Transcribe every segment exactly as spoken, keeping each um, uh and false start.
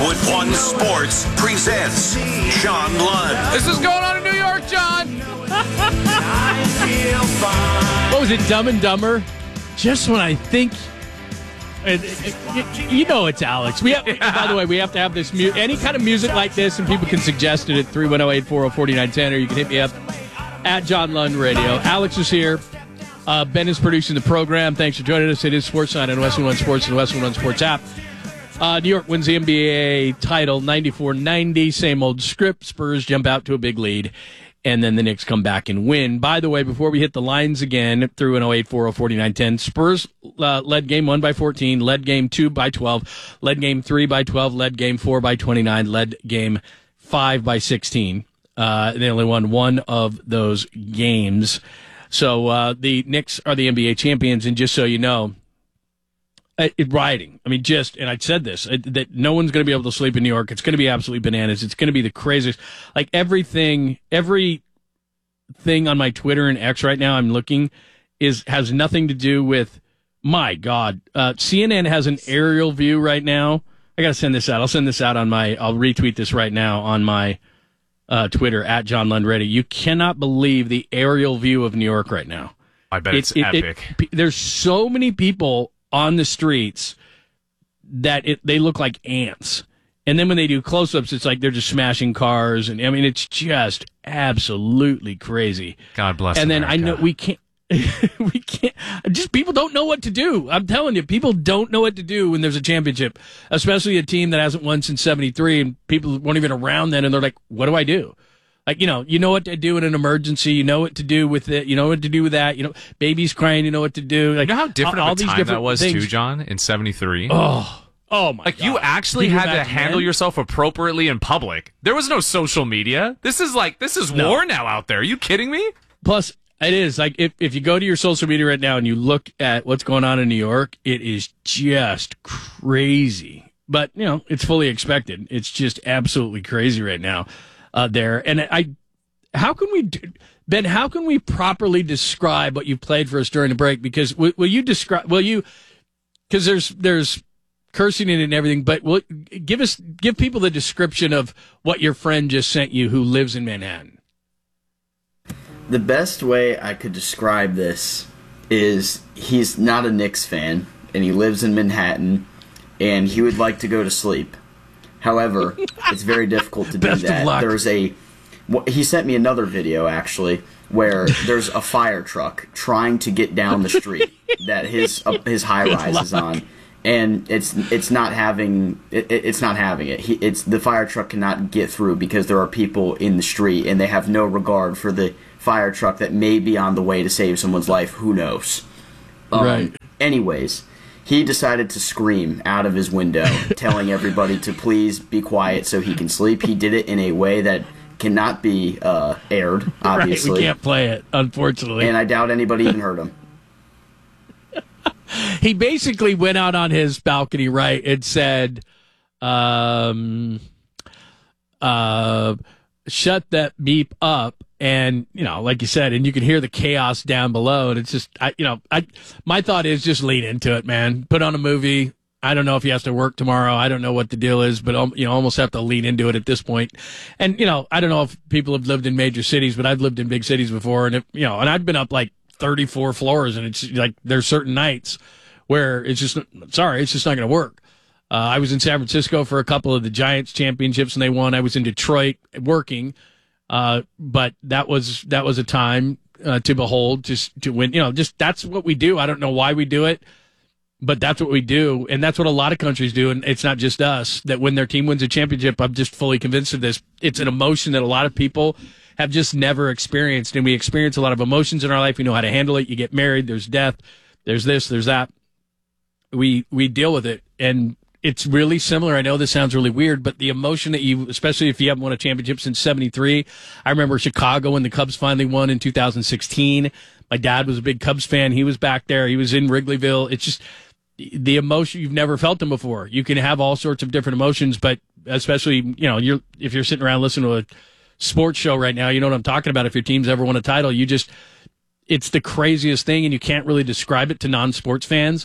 Lakewood One Sports presents John Lund. This is going on in New York, John. What was it, Dumb and Dumber? Just when I think... It, it, it, you know it's Alex. We have, yeah. By the way, we have to have this mu- any kind of music like this, and people can suggest it at three one zero, eight four zero, four nine one zero, or you can hit me up at John Lund Radio. Alex is here. Uh, Ben is producing the program. Thanks for joining us. It is Sports Night on Westwood One Sports and the Westwood One Sports app. Uh, New York wins the N B A title ninety-four ninety. Same old script. Spurs jump out to a big lead, and then the Knicks come back and win. By the way, before we hit the lines again, through an oh eight four oh, four nine one zero, Spurs uh, led game one by fourteen, led game two by twelve, led game three by twelve, led game four by twenty-nine, led game five by sixteen. Uh, they only won one of those games. So uh, the Knicks are the N B A champions, and just so you know, it, it riding. I mean, just, and I said this, it, that no one's going to be able to sleep in New York. It's going to be absolutely bananas. It's going to be the craziest. Like everything, every thing on my Twitter and X right now, I'm looking, is has nothing to do with, my God, uh, C N N has an aerial view right now. I got to send this out. I'll send this out on my, I'll retweet this right now on my uh, Twitter, at John Lund Radio. You cannot believe the aerial view of New York right now. I bet it's it, it, epic. It, there's so many people on the streets that it, they look like ants. And then when they do close-ups, it's like they're just smashing cars. And I mean, it's just absolutely crazy. God bless And then America. I know we can't, we can't, just people don't know what to do. I'm telling you, people don't know what to do when there's a championship, especially a team that hasn't won since seventy-three, and people weren't even around then, and they're like, what do I do? Like, you know, you know what to do in an emergency. You know what to do with it. You know what to do with that. You know, baby's crying. You know what to do. Like, you know how different all, of all a these time different that was, things. too, John, in seventy-three? Oh, oh my like, God. you actually Can you had to imagine, handle man? yourself appropriately in public. There was no social media. This is like, this is No. war now out there. Are you kidding me? Plus, it is like if, if you go to your social media right now and you look at what's going on in New York, it is just crazy. But, you know, it's fully expected. It's just absolutely crazy right now uh, there. And I, how can we, do, Ben, how can we properly describe what you played for us during the break? Because will, will you describe, will you, because there's, there's cursing in it and everything, but will, give us, give people the description of what your friend just sent you who lives in Manhattan. The best way I could describe this is he's not a Knicks fan, and he lives in Manhattan, and he would like to go to sleep. However, it's very difficult to do Best of that. luck. There's a he sent me another video actually where there's a fire truck trying to get down the street that his uh, his high rise is on, and it's it's not having it, it's not having it. He, it's the fire truck cannot get through because there are people in the street, and they have no regard for the fire truck that may be on the way to save someone's life. Who knows? Um, Right. Anyways, he decided to scream out of his window, telling everybody to please be quiet so he can sleep. He did it in a way that cannot be uh, aired, obviously. Right, we can't play it, unfortunately. And I doubt anybody even heard him. He basically went out on his balcony, right, and said, um, uh, shut that beep up. And, you know, like you said, and you can hear the chaos down below. And it's just, I, you know, I, my thought is just lean into it, man. Put on a movie. I don't know if he has to work tomorrow. I don't know what the deal is, but, um, you know, almost have to lean into it at this point. And, you know, I don't know if people have lived in major cities, but I've lived in big cities before. And, if, you know, and I've been up like thirty-four floors, and it's like there's certain nights where it's just, sorry, it's just not going to work. Uh, I was in San Francisco for a couple of the Giants championships, and they won. I was in Detroit working. Uh, but that was that was a time uh, to behold, just to win. You know, just that's what we do. I don't know why we do it, but that's what we do, and that's what a lot of countries do. And it's not just us that when their team wins a championship. I'm just fully convinced of this. It's an emotion that a lot of people have just never experienced, and we experience a lot of emotions in our life. We know how to handle it. You get married, there's death, there's this, there's that. We we deal with it, and it's really similar. I know this sounds really weird, but the emotion that you, especially if you haven't won a championship since seventy-three, I remember Chicago when the Cubs finally won in two thousand sixteen. My dad was a big Cubs fan. He was back there. He was in Wrigleyville. It's just the emotion. You've never felt them before. You can have all sorts of different emotions, but especially, you know, you're, if you're sitting around listening to a sports show right now, you know what I'm talking about. If your team's ever won a title, you just, it's the craziest thing, and you can't really describe it to non-sports fans.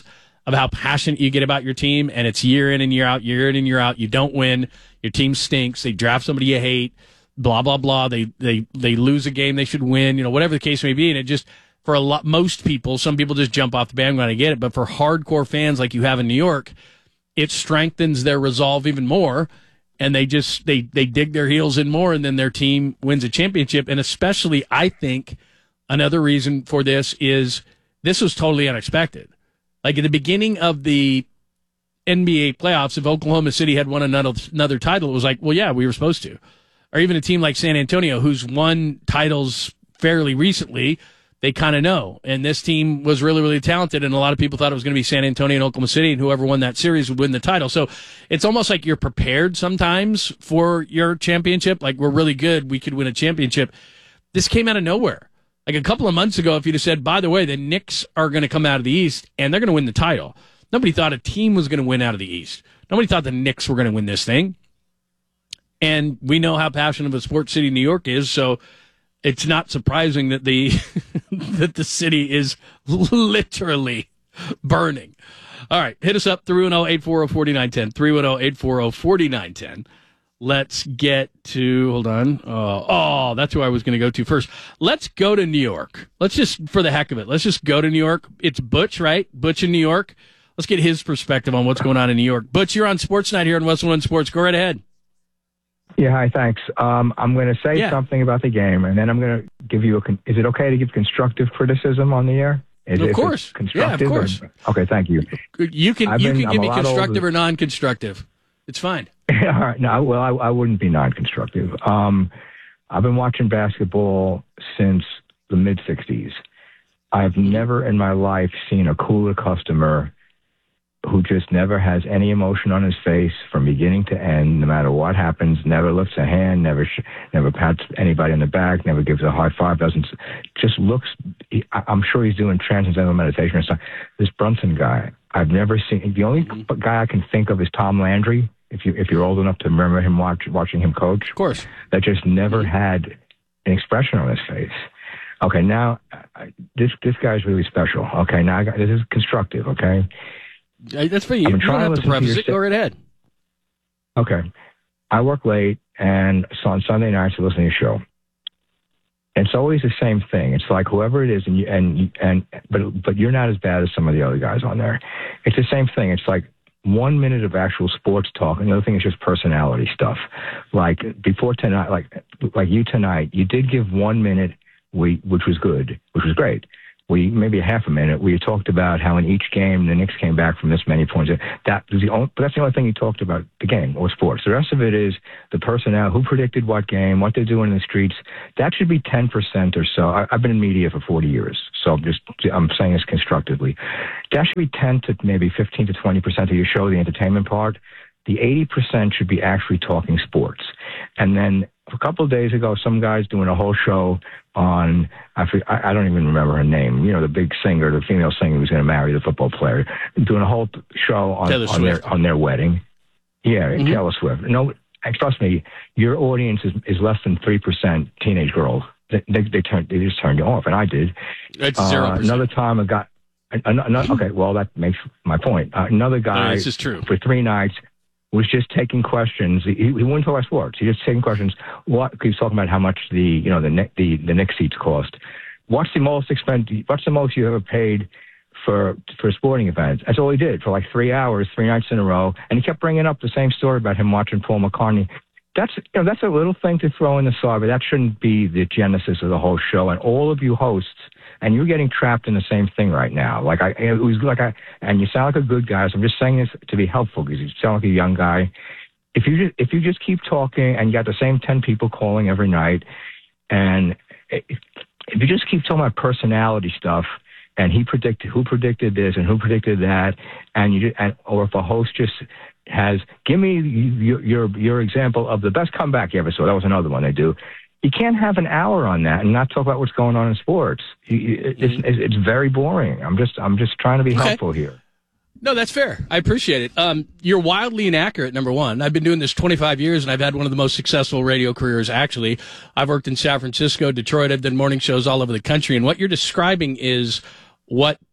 of how passionate you get about your team, and it's year in and year out, year in and year out. You don't win. Your team stinks. They draft somebody you hate, blah, blah, blah. They, they, they lose a game they should win, you know, whatever the case may be. And it just, for a lot, most people, some people just jump off the bandwagon. I get it. But for hardcore fans like you have in New York, it strengthens their resolve even more. And they just, they, they dig their heels in more, and then their team wins a championship. And especially, I think, another reason for this is this was totally unexpected. Like at the beginning of the N B A playoffs, if Oklahoma City had won another, another title, it was like, well, yeah, we were supposed to. Or even a team like San Antonio, who's won titles fairly recently, they kind of know. And this team was really, really talented, and a lot of people thought it was going to be San Antonio and Oklahoma City, and whoever won that series would win the title. So it's almost like you're prepared sometimes for your championship. Like, we're really good, we could win a championship. This came out of nowhere. Like a couple of months ago, if you'd have said, by the way, the Knicks are going to come out of the East, and they're going to win the title. Nobody thought a team was going to win out of the East. Nobody thought the Knicks were going to win this thing. And we know how passionate of a sports city New York is, so it's not surprising that the that the city is literally burning. All right, hit us up, three one zero, eight four zero, four nine one zero, three one zero, eight four zero, four nine one zero. Let's get to, hold on. Uh, oh, that's who I was going to go to first. Let's go to New York. Let's just, for the heck of it, let's just go to New York. It's Butch, right? Butch in New York. Let's get his perspective on what's going on in New York. Butch, you're on Sports Night here on Western One Sports. Go right ahead. Yeah, hi, thanks. Um, I'm going to say yeah. something about the game, and then I'm going to give you a, con- is it okay to give constructive criticism on the air? Is of it, course. Yeah, of course. Or, okay, thank you. You can I've you been, can give I'm me constructive older. or non-constructive. It's fine. All right, no, well, I, I wouldn't be non-constructive. Um, I've been watching basketball since the mid-sixties. I've never in my life seen a cooler customer who just never has any emotion on his face from beginning to end, no matter what happens, never lifts a hand, never sh- never pats anybody in the back, never gives a high five, doesn't, just looks, he, I'm sure he's doing transcendental meditation or something. This Brunson guy, I've never seen, the only mm-hmm. guy I can think of is Tom Landry, if, you, if you're old enough to remember him watch, watching him coach. Of course. That just never mm-hmm. had an expression on his face. Okay, now, I, this this guy's really special. Okay, now I got, this is constructive, okay? That's for you. You don't have to preface it. Go right ahead. Okay. I work late, and so on Sunday nights I listen to your show. It's always the same thing. It's like whoever it is, and you, and and but but you're not as bad as some of the other guys on there. It's the same thing. It's like one minute of actual sports talk, and the other thing is just personality stuff. Like before tonight, like like you tonight, you did give one minute, we which was good, which was great. We maybe a half a minute. We talked about how in each game the Knicks came back from this many points. That was the only, but that's the only thing you talked about, the game or sports. The rest of it is the personnel, who predicted what game, what they're doing in the streets. That should be ten percent or so. I, I've been in media for forty years, so I'm just I'm saying this constructively. That should be ten to maybe fifteen to twenty percent of your show, the entertainment part. The eighty percent should be actually talking sports. And then a couple of days ago, some guy's doing a whole show on, I, I don't even remember her name, you know, the big singer, the female singer who was going to marry the football player, doing a whole show on, on their on their wedding. Yeah, mm-hmm. Taylor Swift. No, trust me, your audience is, is less than three percent teenage girls. They, they, they, turn, they just turned you off, and I did. It's zero percent. Uh, another time I got, another, okay, well, that makes my point. Uh, another guy no, this is true. For three nights was just taking questions. He, he wouldn't talk about sports. He was just taking questions. What he was talking about how much the you know the the the Knicks seats cost. What's the most expensive? What's the most you ever paid for for sporting events? That's all he did for like three hours, three nights in a row. And he kept bringing up the same story about him watching Paul McCartney. That's you know that's a little thing to throw in the side, but that shouldn't be the genesis of the whole show. And all of you hosts. And you're getting trapped in the same thing right now. Like I, it was like I, and you sound like a good guy. So I'm just saying this to be helpful because you sound like a young guy. If you just, if you just keep talking and you got the same ten people calling every night, and if, if you just keep talking about personality stuff, and he predicted who predicted this and who predicted that, and you, just, and, or if a host just has, give me your your your example of the best comeback you ever saw. That was another one they do. You can't have an hour on that and not talk about what's going on in sports. It's, it's, it's very boring. I'm just I'm just trying to be okay. helpful here. No, that's fair. I appreciate it. Um, you're wildly inaccurate, number one. I've been doing this twenty-five years, and I've had one of the most successful radio careers, actually. I've worked in San Francisco, Detroit. I've done morning shows all over the country. And what you're describing is what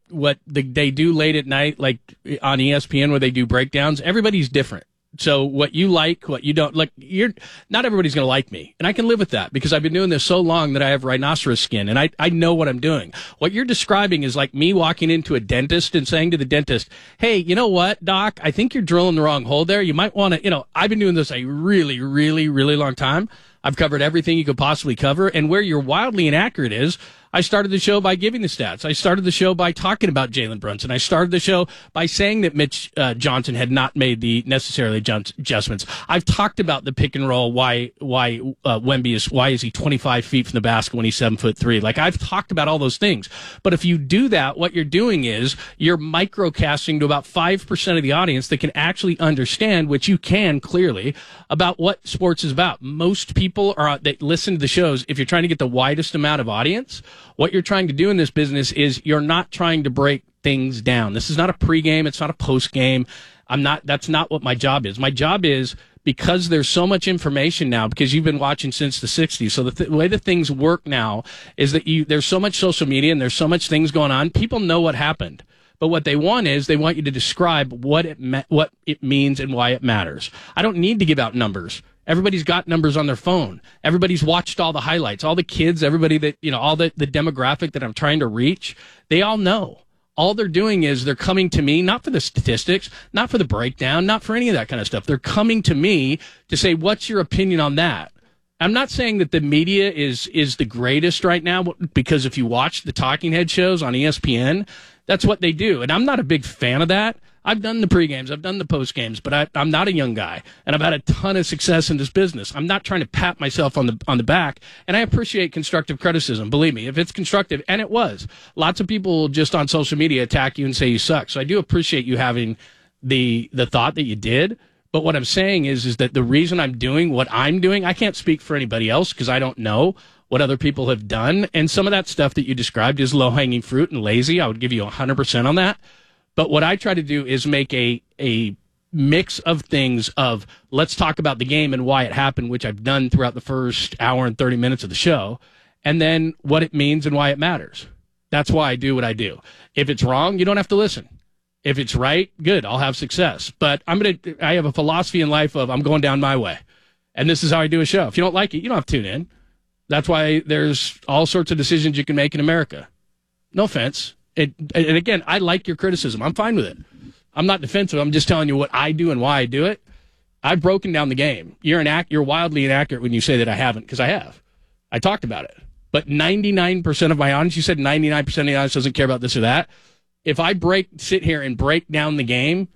what the, they do late at night, like on E S P N where they do breakdowns, everybody's different. So what you like, what you don't like, you're not everybody's going to like me. And I can live with that because I've been doing this so long that I have rhinoceros skin and I, I know what I'm doing. What you're describing is like me walking into a dentist and saying to the dentist, hey, you know what, doc, I think you're drilling the wrong hole there. You might want to, you know, I've been doing this a really, really, really long time. I've covered everything you could possibly cover. And where you're wildly inaccurate is I started the show by giving the stats. I started the show by talking about Jalen Brunson. I started the show by saying that Mitch uh, Johnson had not made the necessary adjustments. I've talked about the pick and roll, why why uh, Wemby is, why is he twenty-five feet from the basket when he's seven foot three. Like, I've talked about all those things. But if you do that, what you're doing is you're microcasting to about five percent of the audience that can actually understand, which you can clearly, about what sports is about. Most people are that listen to the shows, if you're trying to get the widest amount of audience, what you're trying to do in this business is you're not trying to break things down. This is not a pregame. It's not a postgame. I'm not, that's not what my job is. My job is, because there's so much information now, because you've been watching since the sixties. So the, th- the way that things work now is that you, there's so much social media and there's so much things going on. People know what happened. But what they want is they want you to describe what it me- what it means and why it matters. I don't need to give out numbers. Everybody's got numbers on their phone. Everybody's watched all the highlights. All the kids, everybody that, you know, all the, the demographic that I'm trying to reach, they all know. All they're doing is they're coming to me, not for the statistics, not for the breakdown, not for any of that kind of stuff. They're coming to me to say, what's your opinion on that? I'm not saying that the media is is the greatest right now, because if you watch the talking head shows on E S P N, that's what they do. And I'm not a big fan of that. I've done the pre-games, I've done the post-games, but I, I'm not a young guy, and I've had a ton of success in this business. I'm not trying to pat myself on the on the back, and I appreciate constructive criticism. Believe me, if it's constructive, and it was, lots of people will just on social media attack you and say you suck. So I do appreciate you having the the thought that you did. But what I'm saying is, is that the reason I'm doing what I'm doing, I can't speak for anybody else because I don't know what other people have done. And some of that stuff that you described is low-hanging fruit and lazy. I would give you one hundred percent on that. But what I try to do is make a a mix of things of, let's talk about the game and why it happened, which I've done throughout the first hour and thirty minutes of the show, and then what it means and why it matters. That's why I do what I do. If it's wrong, you don't have to listen. If it's right, good, I'll have success. But I'm gonna I have a philosophy in life of I'm going down my way. And this is how I do a show. If you don't like it, you don't have to tune in. That's why there's all sorts of decisions you can make in America. No offense. It, and again, I like your criticism. I'm fine with it. I'm not defensive. I'm just telling you what I do and why I do it. I've broken down the game. You're inac- You're wildly inaccurate when you say that I haven't, because I have. I talked about it. But ninety-nine percent of my audience, you said ninety-nine percent of the audience doesn't care about this or that. If I break, sit here and break down the game,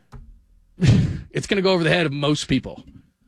it's going to go over the head of most people.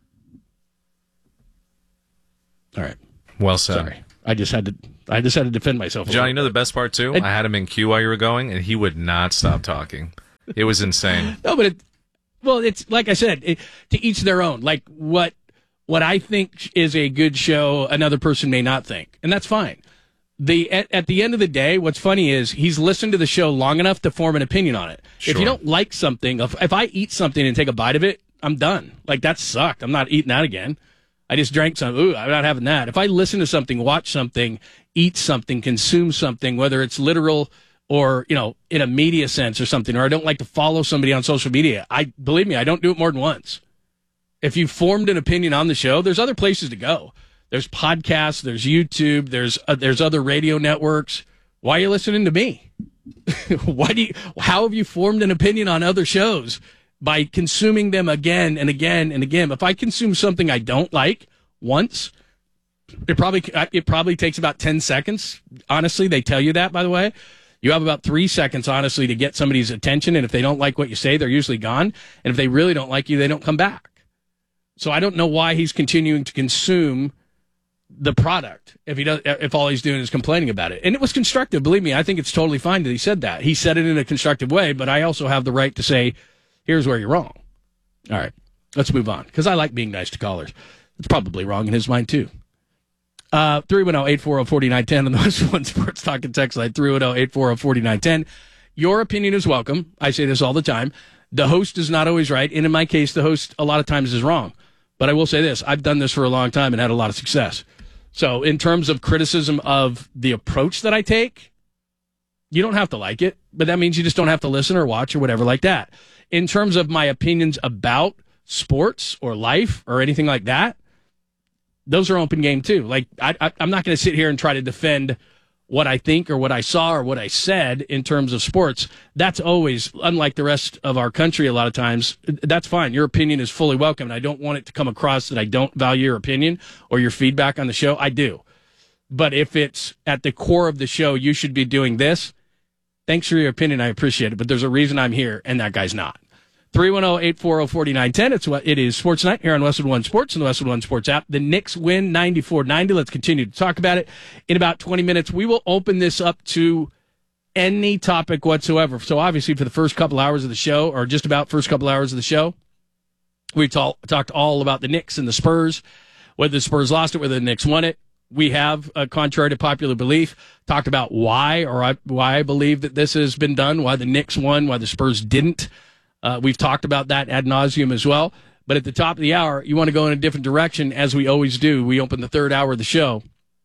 All right. Well said. Sorry. I just had to I just had to defend myself. John, you know the best part, too? It, I had him in queue while you were going, and he would not stop talking. It was insane. No, but it, well, it's like I said, it, to each their own. Like what what I think is a good show, another person may not think, and that's fine. The at, at the end of the day, what's funny is he's listened to the show long enough to form an opinion on it. Sure. If you don't like something, if, if I eat something and take a bite of it, I'm done. Like, that sucked. I'm not eating that again. I just drank some. Ooh, I'm not having that. If I listen to something, watch something, eat something, consume something, whether it's literal or, you know, in a media sense or something, or I don't like to follow somebody on social media, I believe me, I don't do it more than once. If you formed an opinion on the show, there's other places to go. There's podcasts, there's YouTube, there's uh, there's other radio networks. Why are you listening to me? Why do you? How have you formed an opinion on other shows? By consuming them again and again and again. If I consume something I don't like once, it probably it probably takes about ten seconds. Honestly, they tell you that, by the way. You have about three seconds, honestly, to get somebody's attention. And if they don't like what you say, they're usually gone. And if they really don't like you, they don't come back. So I don't know why he's continuing to consume the product if he does, if all he's doing is complaining about it. And it was constructive. Believe me, I think it's totally fine that he said that. He said it in a constructive way, but I also have the right to say, here's where you're wrong. All right, let's move on, because I like being nice to callers. It's probably wrong in his mind, too. Uh, three one zero, eight four zero, four nine one zero on the West One Sports Talk and Text line, three one zero, eight four zero, four nine one zero. Your opinion is welcome. I say this all the time. The host is not always right, and in my case, the host a lot of times is wrong. But I will say this. I've done this for a long time and had a lot of success. So in terms of criticism of the approach that I take, You don't have to like it, but that means you just don't have to listen or watch or whatever like that. In terms of my opinions about sports or life or anything like that, those are open game too. Like I, I, I'm not going to sit here and try to defend what I think or what I saw or what I said in terms of sports. That's always, unlike the rest of our country a lot of times, that's fine. Your opinion is fully welcome, and I don't want it to come across that I don't value your opinion or your feedback on the show. I do. But if it's at the core of the show, you should be doing this, thanks for your opinion. I appreciate it, but there's a reason I'm here, and that guy's not. three one zero, eight four zero, four nine one zero. It's what it is Sports Night here on Westwood One Sports and the Westwood One Sports app. The Knicks win ninety-four ninety. Let's continue to talk about it. In about twenty minutes, we will open this up to any topic whatsoever. So obviously for the first couple hours of the show, or just about first couple hours of the show, we talk, talked all about the Knicks and the Spurs, whether the Spurs lost it, whether the Knicks won it. We have, uh, contrary to popular belief, talked about why or I, why I believe that this has been done, why the Knicks won, why the Spurs didn't. Uh, we've talked about that ad nauseum as well. But at the top of the hour, you want to go in a different direction, as we always do. We open the third hour of the show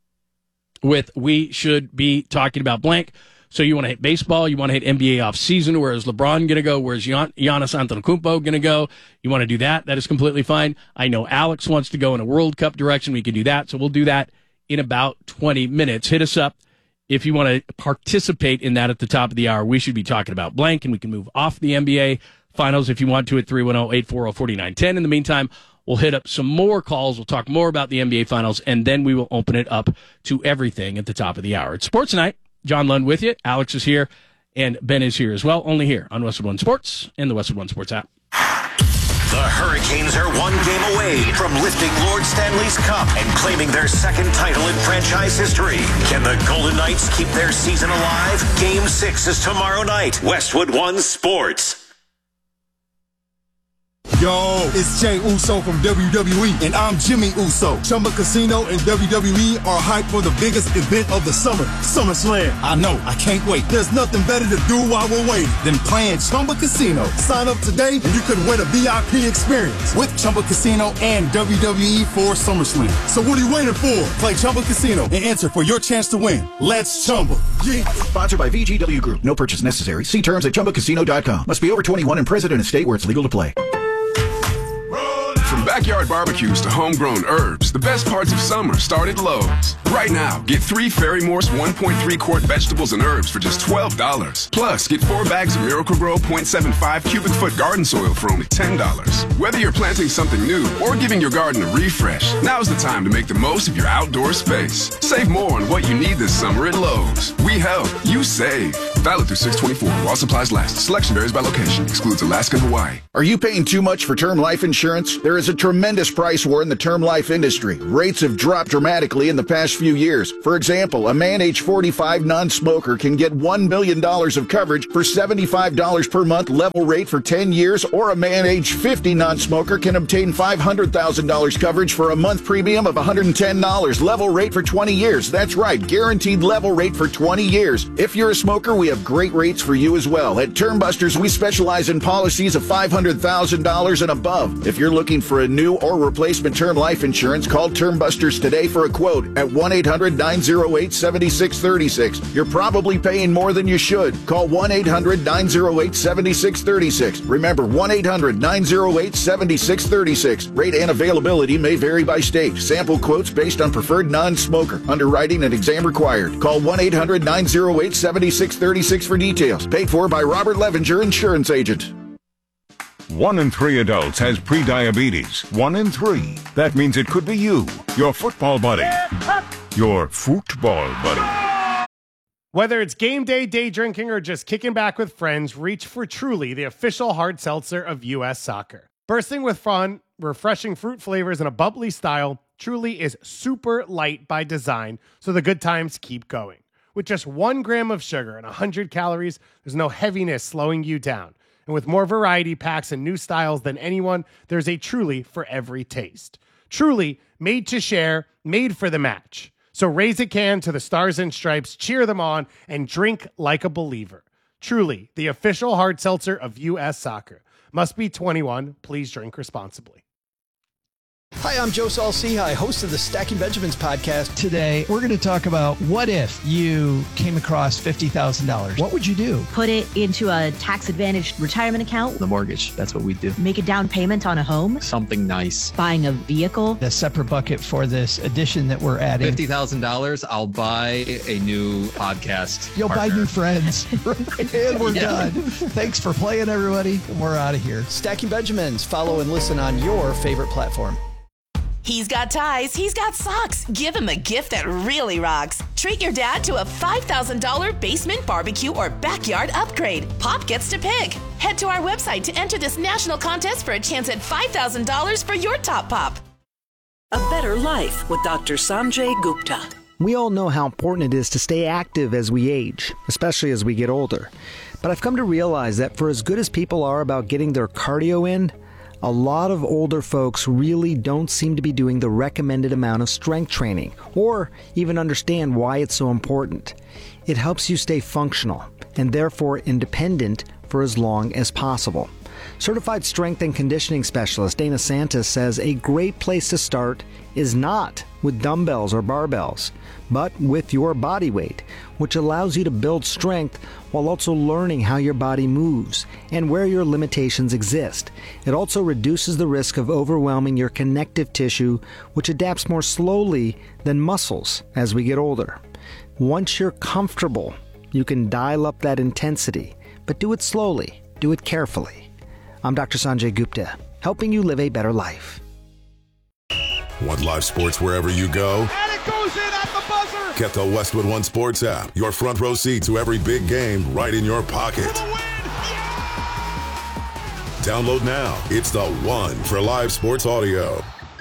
with we should be talking about blank. So you want to hit baseball, you want to hit N B A offseason, where is LeBron going to go, where's Gian- Giannis Antetokounmpo going to go? You want to do that, that is completely fine. I know Alex wants to go in a World Cup direction. We can do that. So we'll do that in about twenty minutes. Hit us up if you want to participate in that at the top of the hour. We should be talking about blank, and we can move off the N B A finals if you want to at three one zero, eight four zero, four nine one zero. In the meantime, we'll hit up some more calls. We'll talk more about the N B A finals, and then we will open it up to everything at the top of the hour. It's Sports Night. John Lund with you. Alex is here, and Ben is here as well, only here on Westwood One Sports and the Westwood One Sports app. The Hurricanes are one game away from lifting Lord Stanley's Cup and claiming their second title in franchise history. Can the Golden Knights keep their season alive? Game six is tomorrow night. Westwood One Sports. Yo, it's Jay Uso from W W E, and I'm Jimmy Uso. Chumba Casino and W W E are hyped for the biggest event of the summer, SummerSlam. I know, I can't wait. There's nothing better to do while we're waiting than playing Chumba Casino. Sign up today, and you could win a V I P experience with Chumba Casino and W W E for SummerSlam. So what are you waiting for? Play Chumba Casino and enter for your chance to win. Let's Chumba. Yeah. Sponsored by V G W Group. No purchase necessary. See terms at chumba casino dot com. Must be over twenty-one and present in a state where it's legal to play. From backyard barbecues to homegrown herbs, the best parts of summer start at Lowe's. Right now, get three Ferry-Morse one point three quart vegetables and herbs for just twelve dollars. Plus, get four bags of Miracle-Gro zero point seven five cubic foot garden soil for only ten dollars. Whether you're planting something new or giving your garden a refresh, now's the time to make the most of your outdoor space. Save more on what you need this summer at Lowe's. We help, you save. Valid through six twenty-four while supplies last. Selection varies by location. Excludes Alaska and Hawaii. Are you paying too much for term life insurance? There is a tremendous price war in the term life industry. Rates have dropped dramatically in the past few years. For example, a man age forty-five non-smoker can get one million dollars of coverage for seventy-five dollars per month level rate for ten years, or a man age fifty non-smoker can obtain five hundred thousand dollars coverage for a month premium of one hundred ten dollars level rate for twenty years. That's right, guaranteed level rate for twenty years. If you're a smoker, we have great rates for you as well. At Term Busters, we specialize in policies of five hundred thousand dollars and above. If you're looking for a new or replacement term life insurance, call Term Busters today for a quote at one eight hundred, nine oh eight, seven six three six. You're probably paying more than you should. Call one eight hundred, nine oh eight, seven six three six. Remember, one eight hundred, nine oh eight, seven six three six. Rate and availability may vary by state. Sample quotes based on preferred non-smoker. Underwriting and exam required. Call one eight hundred, nine oh eight, seven six three six for details. Paid for by Robert Levenger, insurance agent. One in three adults has prediabetes. One in three. That means it could be you, your football buddy, your football buddy. Whether it's game day, day drinking, or just kicking back with friends, reach for Truly, the official hard seltzer of U S Soccer. Bursting with fun, refreshing fruit flavors, and a bubbly style, Truly is super light by design, so the good times keep going. With just one gram of sugar and one hundred calories, there's no heaviness slowing you down. And with more variety packs and new styles than anyone, there's a Truly for every taste. Truly, made to share, made for the match. So raise a can to the Stars and Stripes, cheer them on, and drink like a believer. Truly, the official hard seltzer of U S Soccer. Must be twenty-one. Please drink responsibly. Hi, I'm Joe Saul-Sehy, host of the Stacking Benjamins podcast. Today, we're going to talk about what if you came across fifty thousand dollars. What would you do? Put it into a tax-advantaged retirement account. The mortgage. That's what we do. Make a down payment on a home. Something nice. Buying a vehicle. The separate bucket for this edition that we're adding. fifty thousand dollars, I'll buy a new podcast. You'll partner. buy new friends. And we're Yeah. done. Thanks for playing, everybody. And we're out of here. Stacking Benjamins. Follow and listen on your favorite platform. He's got ties, he's got socks. Give him a gift that really rocks. Treat your dad to a five thousand dollars basement barbecue or backyard upgrade. Pop gets to pick. Head to our website to enter this national contest for a chance at five thousand dollars for your top pop. A Better Life with Doctor Sanjay Gupta. We all know how important it is to stay active as we age, especially as we get older. But I've come to realize that for as good as people are about getting their cardio in, a lot of older folks really don't seem to be doing the recommended amount of strength training, or even understand why it's so important. It helps you stay functional, and therefore independent for as long as possible. Certified strength and conditioning specialist Dana Santos says a great place to start is not with dumbbells or barbells, but with your body weight, which allows you to build strength while also learning how your body moves and where your limitations exist. It also reduces the risk of overwhelming your connective tissue, which adapts more slowly than muscles as we get older. Once you're comfortable, you can dial up that intensity, but do it slowly, do it carefully. I'm Doctor Sanjay Gupta, helping you live a better life. Want live sports wherever you go? And it goes in at the buzzer. Get the Westwood One Sports app. Your front row seat to every big game right in your pocket. Download now. It's the one for live sports audio.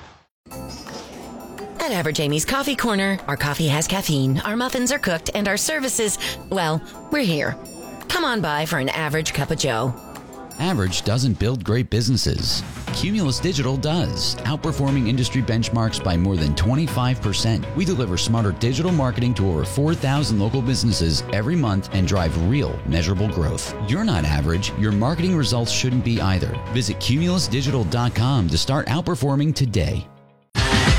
At Average Amy's Coffee Corner, our coffee has caffeine, our muffins are cooked, and our services, well, we're here. Come on by for an average cup of joe. Average doesn't build great businesses. Cumulus Digital does, outperforming industry benchmarks by more than twenty-five percent. We deliver smarter digital marketing to over four thousand local businesses every month and drive real, measurable growth. You're not average. Your marketing results shouldn't be either. Visit cumulus digital dot com to start outperforming today.